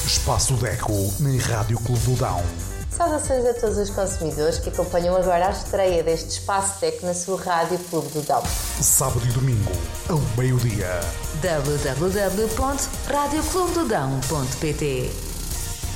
Espaço Deco na Rádio Clube do Dão. Saudações a todos os consumidores que acompanham agora a estreia deste Espaço Deco na sua Rádio Clube do Dão. Sábado e domingo, ao meio-dia. www.radioclubedodão.pt